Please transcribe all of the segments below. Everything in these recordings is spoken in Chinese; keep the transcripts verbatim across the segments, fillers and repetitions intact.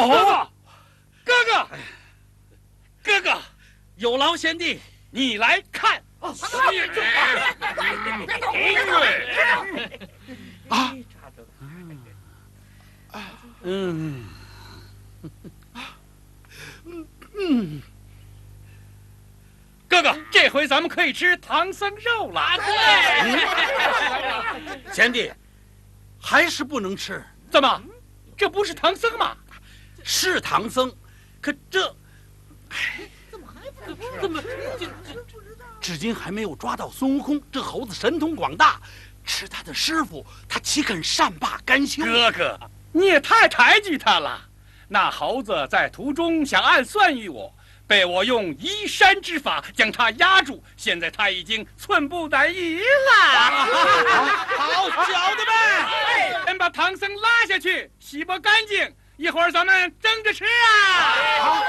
哦，哥哥，哥哥， 有劳贤弟， 你来看。 哦， 啊，嗯，嗯嗯， 哥哥，这回咱们可以吃唐僧肉了。 对，贤弟，还是不能吃。 怎么？这不是唐僧吗？ 是唐僧，可这，哎，怎么还不能吃？怎么这这？至今还没有抓到孙悟空。这猴子神通广大，吃他的师傅，他岂肯善罢甘休？ 哥哥，你也太抬举他了。那猴子在途中想暗算于我，被我用移山之法将他压住，现在他已经寸步难移了。 好，小的们， 先把唐僧拉下去，洗拔干净，一会儿咱们蒸着吃啊！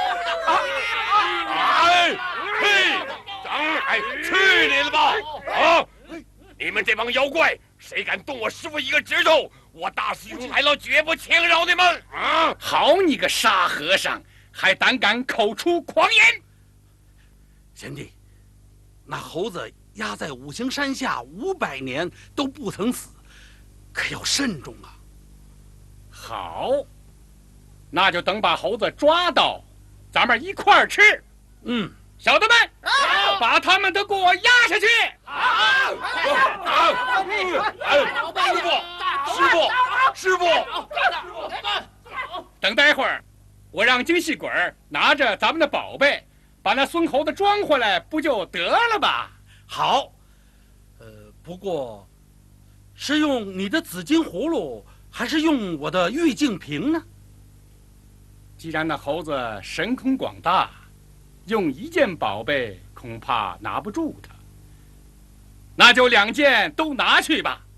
哎嘿，哎，去你的吧！啊，你们这帮妖怪，谁敢动我师傅一个指头，我大师兄来了绝不轻饶你们！啊！ 好你个沙和尚，还胆敢口出狂言！ 贤弟，那猴子压在五行山下五百年都不曾死，可要慎重啊！ 好，那就等把猴子抓到，咱们一块儿吃。 嗯， 小的们，啊、把他们都给我压下去！ 好，好，师傅，师傅，师傅， 等待会儿，我让精细鬼拿着咱们的宝贝，把那孙猴子装回来，不就得了吧？ 好，呃，不过是用你的紫金葫芦，还是用我的玉净瓶呢？ 既然那猴子神通广大，用一件宝贝恐怕拿不住他，那就两件都拿去吧。